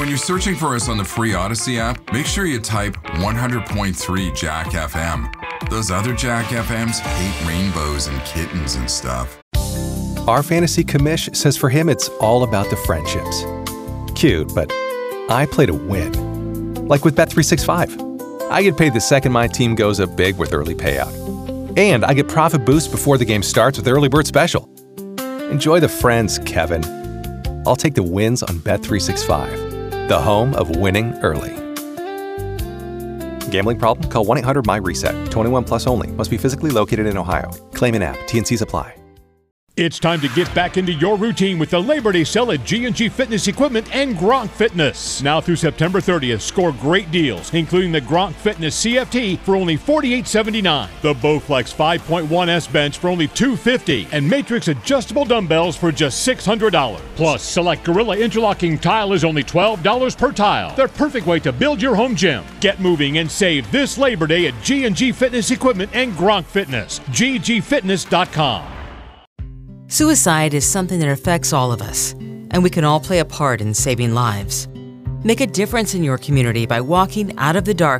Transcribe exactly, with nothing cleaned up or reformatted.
when you're searching for us on the free Odyssey app, make sure you type one hundred point three Jack F M. Those other Jack F Ms hate rainbows and kittens and stuff. Our fantasy commish says for him it's all about the friendships. Cute, but I play to win. Like with Bet three sixty-five. I get paid the second my team goes up big with early payout. And I get profit boost before the game starts with Early Bird Special. Enjoy the friends, Kevin. I'll take the wins on Bet three sixty-five, the home of winning early. Gambling problem? Call one eight hundred M Y reset. twenty-one plus only. Must be physically located in Ohio. Claim in app. T N Cs apply. It's time to get back into your routine with the Labor Day sale at G and G Fitness Equipment and Gronk Fitness. Now through September thirtieth, score great deals, including the Gronk Fitness C F T for only forty-eight seventy-nine, the Bowflex five point one S bench for only two fifty, and Matrix adjustable dumbbells for just six hundred dollars. Plus, select Gorilla interlocking tile is only twelve dollars per tile. The perfect way to build your home gym. Get moving and save this Labor Day at G and G Fitness Equipment and Gronk Fitness. G G fitness dot com. Suicide is something that affects all of us, and we can all play a part in saving lives. Make a difference in your community by walking out of the dark